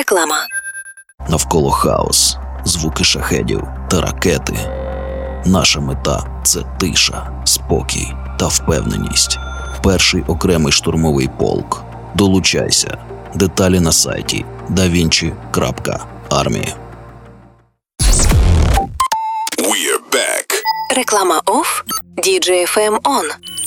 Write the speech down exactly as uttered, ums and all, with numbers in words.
Реклама. Навколо хаос, звуки шахедів та ракети. Наша мета – це тиша, спокій та впевненість. Перший окремий штурмовий полк. Долучайся. Деталі на сайті да вінчі крапка армія. Реклама оф, ді джей еф ем он.